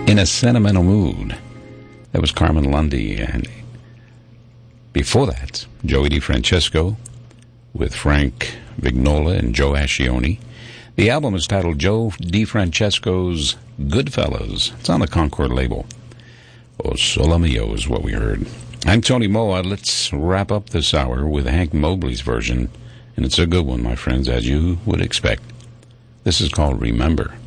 In a Sentimental Mood. That was Carmen Lundy. And before that, Joey DeFrancesco with Frank Vignola and Joe Ascione. The album is titled Joe DeFrancesco's Goodfellas. It's on the Concord label. Oh, Solo Mio is what we heard. I'm Tony Moa. Let's wrap up this hour with Hank Mobley's version. And it's a good one, my friends, as you would expect. This is called Remember.